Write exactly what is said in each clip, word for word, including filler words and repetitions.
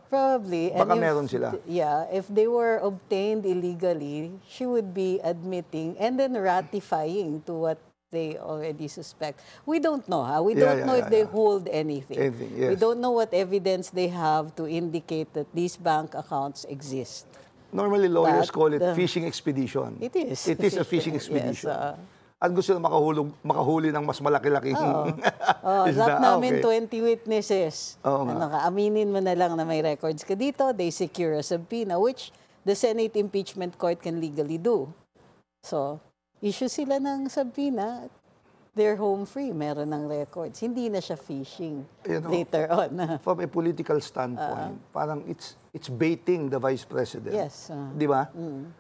Probably. Baka and if, meron sila. Yeah, if they were obtained illegally, she would be admitting and then ratifying to what they already suspect. We don't know, ha? We Yeah, don't yeah, know yeah, if they yeah. hold anything. Anything, yes. We don't know what evidence they have to indicate that these bank accounts exist. Normally, lawyers But, call it uh, fishing expedition. It is. It is a fishing Yes, expedition. uh, At gusto na makahulog, makahuli ng mas malaki-laking Oo. Oh, isda. lap Ah, namin okay. twenty witnesses. Oo nga. Ano ka, aminin mo na lang na may records ka dito, they secure a subpoena, which the Senate Impeachment Court can legally do. So, issue sila ng subpoena, they're home free, meron ng records. Hindi na siya fishing You know, later on. From a political standpoint, parang it's it's baiting the Vice President. Yes. Uh, Di ba?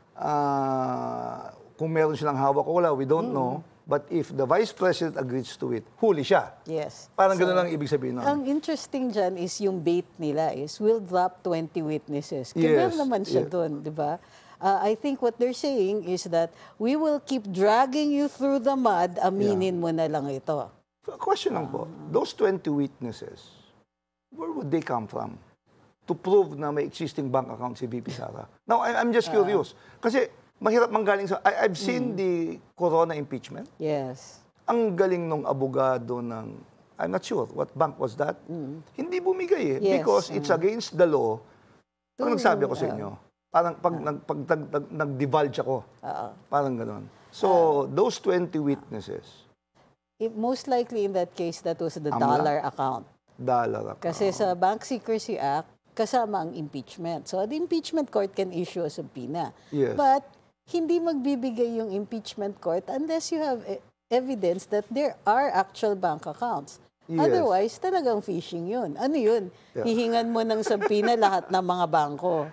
Ah, kung meron silang hawak o wala, we don't know. But if the Vice President agrees to it, huli siya. yes. Parang So, gano'n lang ibig sabihin nun. ang interesting dyan is yung bait nila is we'll drop twenty witnesses. Kaya Yes, naman siya yeah. doon, di ba? Uh, I think what they're saying is that we will keep dragging you through the mud, aminin mo na lang ito. So, a question lang po, those twenty witnesses, where would they come from to prove na may existing bank account si V P Sara? Now, I, I'm just curious. Kasi mahirap manggaling sa... I, I've seen the Corona impeachment. Yes. Ang galing nung abogado ng... I'm not sure what bank was that. Hindi bumigay eh. Yes, Because it's against the law. Pag To, nagsabi ako sa inyo, parang pag, nag, pag nag, nag, nag-divulge ako, Oo. parang gano'n. So, those twenty witnesses, It, most likely in that case, that was the Amla? dollar account. dollar account. Kasi sa Bank Secrecy Act, kasama ang impeachment. So, the impeachment court can issue a subpoena. Yes. But, hindi magbibigay yung impeachment court unless you have e- evidence that there are actual bank accounts. Yes. Otherwise, talagang phishing yun. Ano yun? Yeah. Hihingan mo ng subpoena lahat ng mga bangko.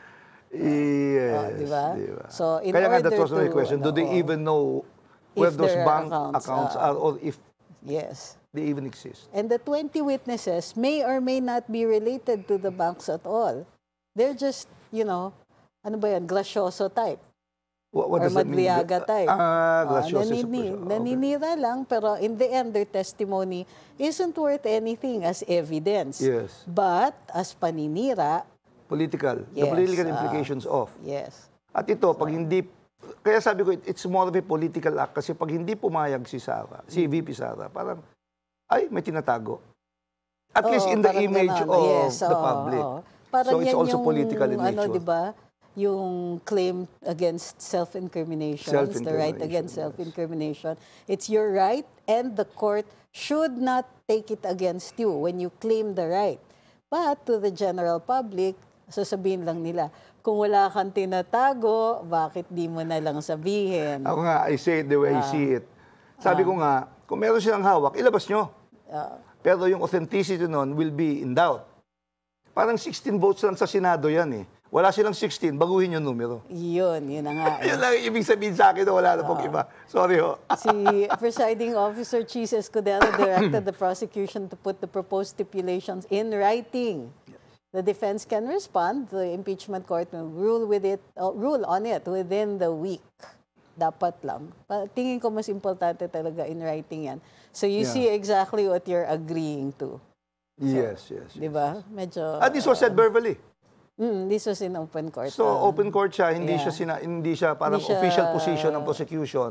Yes, Oh, di ba? di ba? So, in Kaya nga, that order was my to, question. Do they ano, even know where if those there are bank accounts, accounts, ah. are or if Yes. they even exist? And the twenty witnesses may or may not be related to the banks at all. They're just, you know, ano ba yan, Gracioso type. What, what or does that mean? Madriaga type. Ah, Ah, gracioso is a nanini- person. Okay. naninira lang, pero in the end, their testimony isn't worth anything as evidence. Yes. But, as paninira, Political. The Yes, political ah. implications of. yes. At ito, pag hindi, kaya sabi ko, it's more of a political act kasi pag hindi pumayag si Sara, si V P Sara, parang, ay, may tinatago. At least Oo, in the parang image ganon. of Yes, the oo, public. oo. Parang So it's yan also yung, political in ano, nature. di ba? Yung claim against self-incrimination. It's the right Self-incrimination, against yes. self-incrimination. It's your right and the court should not take it against you when you claim the right. But to the general public, sasabihin lang nila, kung wala kang tinatago, bakit di mo na lang sabihin? Ako nga, I say it the way I Ah. see it. Sabi ko nga, kung meron silang hawak, ilabas nyo. Ah, Pero yung authenticity nun will be in doubt. Parang sixteen votes lang sa Senado yan eh. Wala silang sixteen, baguhin yung numero. yun, yun na nga. eh. Yun lang ibig sabihin sa akin na wala na pong iba. Sorry ho. Si Presiding Officer Cheese Escudero directed the prosecution to put the proposed stipulations in writing. The defense can respond. The impeachment court will rule with it, uh, rule on it within the week. Dapat lang. Pa- Tingin ko mas importante talaga in writing yan. So you Yeah. see exactly what you're agreeing to. Yes, yes. Di ba? Medyo... And this was said verbally. Mm, this was in open court. So Uh, open court siya, hindi yeah. siya sina, hindi siya parang Hindi siya- official position ng prosecution.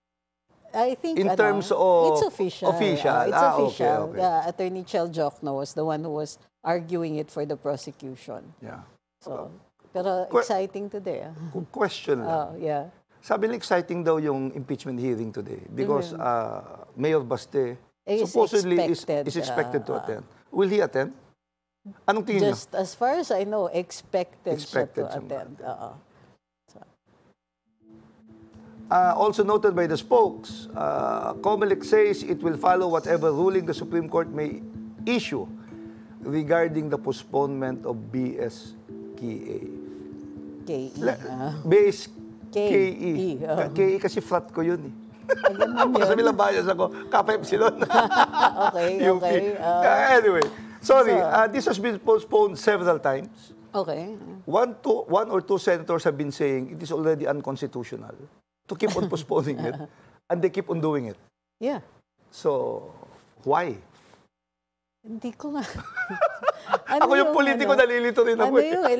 I think In ano, terms of it's official. official. Uh, it's Ah, okay, official. okay. Yeah, Attorney Chel Jokno was the one who was arguing it for the prosecution. Yeah. So, pero Que- exciting today. ah. Kung question lang. Oh, yeah. Sabi nila exciting daw yung impeachment hearing today because uh, Mayor Baste Is supposedly expected, is, is expected to uh, attend. Will he attend? Anong tingin niyo? Just as far as I know, expected, Expected siya to siyang attend. Oo. Uh, also noted by the spokes, uh, Comelec says it will follow whatever ruling the Supreme Court may issue regarding the postponement of B S K A. K E. La- ah. Base K K E. E, oh. K E kasi flat ko yun eh. Ah, ganun Para sa yun. bilang bias ako, Kappa Epsilon. Okay, U P. okay. ah, Uh, anyway, sorry, So- uh, this has been postponed several times. okay. One, two, one or two senators have been saying it is already unconstitutional to keep on postponing it, and they keep on doing it. Yeah. So, why? Hindi ko nga. Ano ako yung yung politiko, ano? nalilito rin ako Ano eh. yung